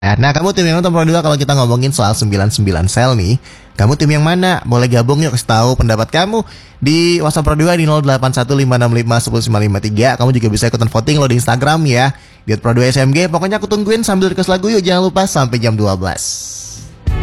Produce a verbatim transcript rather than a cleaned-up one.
ya. Nah, kamu tim yang nonton Pro dua kalau kita ngomongin soal sembilan sembilan sel nih. Kamu tim yang mana? Boleh gabung yuk, kasih tahu pendapat kamu di WhatsApp Pro dua di nol delapan satu lima enam lima satu nol lima tiga. Kamu juga bisa ikutan voting lo di Instagram ya. Di Pro dua S M G. Pokoknya aku tungguin sambil request lagu yuk. Jangan lupa sampai jam dua belas.